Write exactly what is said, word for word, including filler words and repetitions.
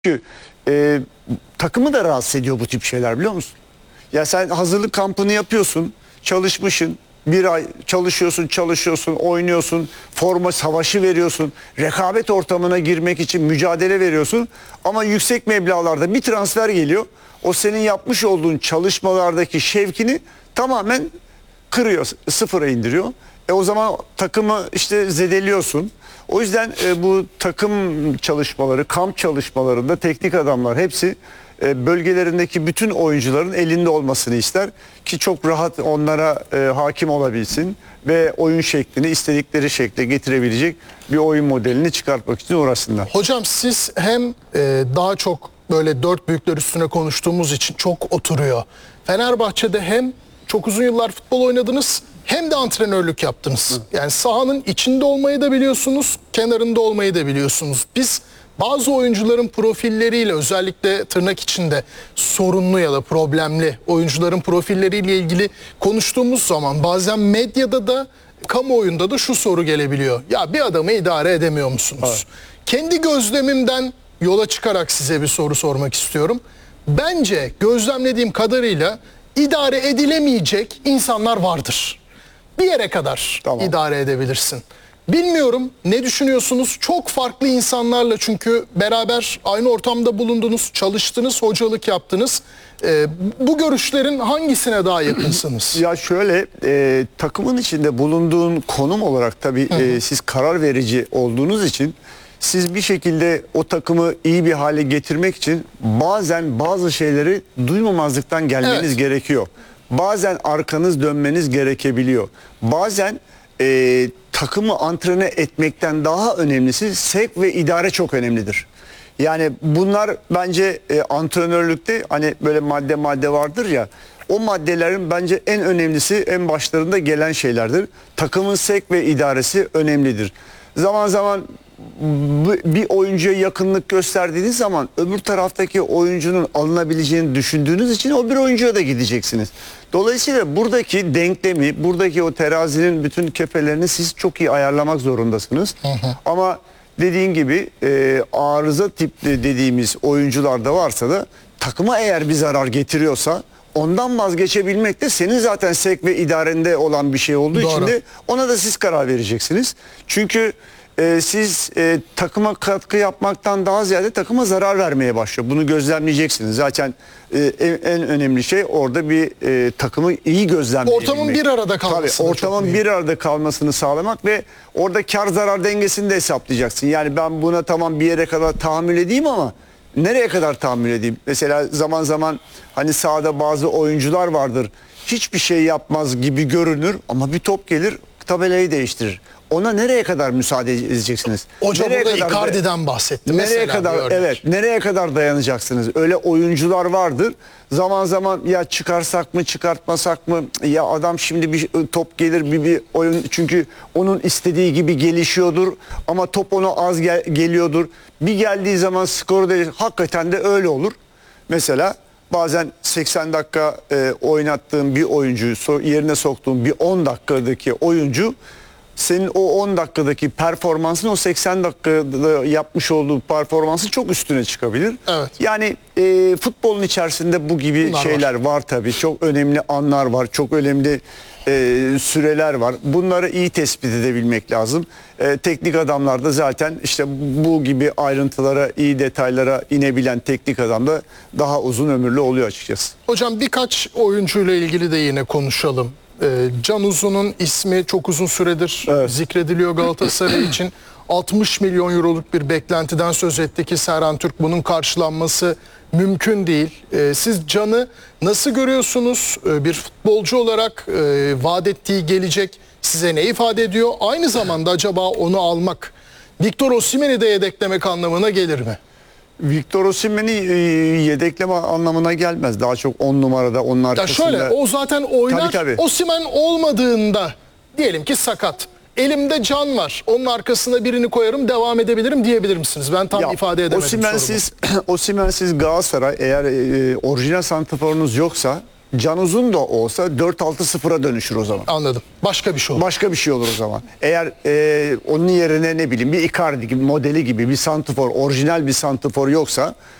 Çünkü e, takımı da rahatsız ediyor bu tip şeyler, biliyor musun? Ya sen hazırlık kampını yapıyorsun, çalışmışsın, bir ay çalışıyorsun, çalışıyorsun, oynuyorsun, forma savaşı veriyorsun, rekabet ortamına girmek için mücadele veriyorsun. Ama yüksek meblağlarda bir transfer geliyor, o senin yapmış olduğun çalışmalardaki şevkini tamamen kırıyor, sıfıra indiriyor. E o zaman takımı işte zedeliyorsun. O yüzden e, bu takım çalışmaları, kamp çalışmalarında teknik adamlar hepsi e, bölgelerindeki bütün oyuncuların elinde olmasını ister ki çok rahat onlara e, hakim olabilsin ve oyun şeklini istedikleri şekle getirebilecek bir oyun modelini çıkartmak için uğraşsınlar. Hocam siz hem e, daha çok böyle dört büyükler üstüne konuştuğumuz için çok oturuyor. Fenerbahçe'de hem çok uzun yıllar futbol oynadınız hem de antrenörlük yaptınız. Hı. Yani sahanın içinde olmayı da biliyorsunuz, kenarında olmayı da biliyorsunuz. Biz bazı oyuncuların profilleriyle, özellikle tırnak içinde sorunlu ya da problemli oyuncuların profilleriyle ilgili konuştuğumuz zaman bazen medyada da kamuoyunda da şu soru gelebiliyor. Ya bir adamı idare edemiyor musunuz? Evet. Kendi gözlemimden yola çıkarak size bir soru sormak istiyorum. Bence gözlemlediğim kadarıyla idare edilemeyecek insanlar vardır. Bir yere kadar tamam. idare edebilirsin. Bilmiyorum, ne düşünüyorsunuz? Çok farklı insanlarla çünkü beraber aynı ortamda bulundunuz, çalıştınız, hocalık yaptınız. Ee, bu görüşlerin hangisine daha yakınsınız? Ya şöyle, e, takımın içinde bulunduğun konum olarak tabii e, siz karar verici olduğunuz için siz bir şekilde o takımı iyi bir hale getirmek için bazen bazı şeyleri duymamazlıktan gelmeniz evet. gerekiyor. Bazen arkanız dönmeniz gerekebiliyor. Bazen e, takımı antrene etmekten daha önemlisi sevk ve idare çok önemlidir. Yani bunlar bence e, antrenörlükte hani böyle madde madde vardır ya, o maddelerin bence en önemlisi en başlarında gelen şeylerdir. Takımın sevk ve idaresi önemlidir. Zaman zaman bir oyuncuya yakınlık gösterdiğiniz zaman öbür taraftaki oyuncunun alınabileceğini düşündüğünüz için o bir oyuncuya da gideceksiniz. Dolayısıyla buradaki denklemi, buradaki o terazinin bütün kefelerini siz çok iyi ayarlamak zorundasınız. Hı hı. Ama dediğin gibi e, arıza tipli dediğimiz oyuncular da varsa da takıma eğer bir zarar getiriyorsa ondan vazgeçebilmek de senin zaten sevk ve idarende olan bir şey olduğu Doğru. için de ona da siz karar vereceksiniz. Çünkü Ee, siz e, takıma katkı yapmaktan daha ziyade takıma zarar vermeye başlıyor. Bunu gözlemleyeceksiniz. Zaten e, en, en önemli şey orada bir e, takımı iyi gözlemleyebilmek. Ortamın bir arada kalmasını. Tabii, ortamın bir arada kalmasını sağlamak ve orada kar zarar dengesini de hesaplayacaksın. Yani ben buna tamam bir yere kadar tahammül edeyim ama nereye kadar tahammül edeyim? Mesela zaman zaman hani sahada bazı oyuncular vardır. Hiçbir şey yapmaz gibi görünür ama bir top gelir tabelayı değiştirir. Ona nereye kadar müsaade edeceksiniz? Hocam nereye burada kadar Icardi'den bahsetti. Nereye kadar evet, nereye kadar dayanacaksınız? Öyle oyuncular vardır. Zaman zaman ya çıkarsak mı, çıkartmasak mı? Ya adam şimdi bir top gelir bir bir oyun, çünkü onun istediği gibi gelişiyordur ama top ona az gel geliyordur. Bir geldiği zaman skoru da hakikaten de öyle olur. Mesela bazen seksen dakika e, oynattığın bir oyuncuyu so yerine soktuğun bir on dakikadaki oyuncu senin o on dakikadaki performansın o seksen dakikada yapmış olduğu performansın çok üstüne çıkabilir. Evet. Yani e, futbolun içerisinde bu gibi Bunlar şeyler var, var tabii. Çok önemli anlar var. Çok önemli e, süreler var. Bunları iyi tespit edebilmek lazım. E, teknik adamlar da zaten işte bu gibi ayrıntılara, iyi detaylara inebilen teknik adam da daha uzun ömürlü oluyor açıkçası. Hocam birkaç oyuncuyla ilgili de yine konuşalım. Can Uzun'un ismi çok uzun süredir evet. zikrediliyor Galatasaray için. altmış milyon euroluk bir beklentiden söz etti ki Serhan Türk, bunun karşılanması mümkün değil. Siz Can'ı nasıl görüyorsunuz? Bir futbolcu olarak vaat ettiği gelecek size ne ifade ediyor? Aynı zamanda acaba onu almak Victor Osimhen'i de yedeklemek anlamına gelir mi? Victor Osimhen'i e, yedekleme anlamına gelmez. Daha çok on numarada, onun arkasında. Ya şöyle, o zaten oynar. Osimhen olmadığında diyelim ki sakat. Elimde Can var. Onun arkasına birini koyarım, devam edebilirim diyebilir misiniz? Ben tam ya, ifade edemedim. Osimhen'siz Osimhen'siz Galatasaray eğer e, orijinal santraforunuz yoksa Can Uzun da olsa dört altı sıfıra dönüşür o zaman. Anladım. Başka bir şey oldu. Başka bir şey olur o zaman. Eğer e, onun yerine ne bileyim bir Icardi gibi modeli gibi bir santrfor, orijinal bir santrfor yoksa